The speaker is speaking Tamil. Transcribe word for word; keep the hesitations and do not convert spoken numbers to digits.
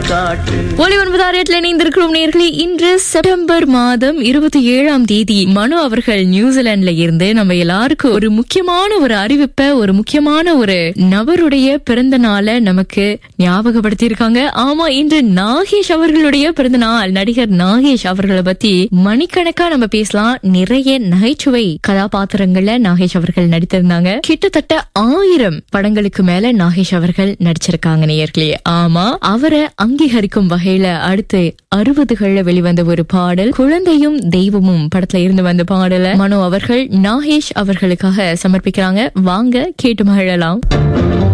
காட்டு. ஒலி ஒன்பது ஆறு எட்டுல இணைந்திருக்கிறோம் நேயர்களே. இன்று செப்டம்பர் மாதம் இருபத்தி ஏழாம் தேதி மனு அவர்கள் நியூசிலாந்துல இருந்து நம்ம எல்லாருக்கும் ஒரு முக்கியமான ஒரு அறிவிப்பை, ஒரு முக்கியமான ஒரு நபருடைய பிறந்த நாளை நமக்கு ஞாபகப்படுத்தி இருக்காங்க. ஆமா, இன்று நாகேஷ் அவர்களுடைய பிறந்த நாள். நடிகர் நாகேஷ் அவர்களை பத்தி மணிக்கணக்கா நம்ம பேசலாம். நிறைய நகைச்சுவை கதாபாத்திரங்கள்ல நாகேஷ் அவர்கள் நடித்திருந்தாங்க. கிட்டத்தட்ட ஆயிரம் படங்களுக்கு மேல நாகேஷ் அவர்கள் நடிச்சிருக்காங்க நேயர்களே. ஆமா, அவரை அங்கீகரிக்கும் வகையில அடுத்து அறுபதுகள்ல வெளிவந்த ஒரு பாடல் குழந்தையும் தெய்வமும் படத்துல இருந்து வந்த பாடல மனோ அவர்கள் நாகேஷ் அவர்களுக்காக சமர்ப்பிக்கிறாங்க. வாங்க கேட்டு மகிழலாம்.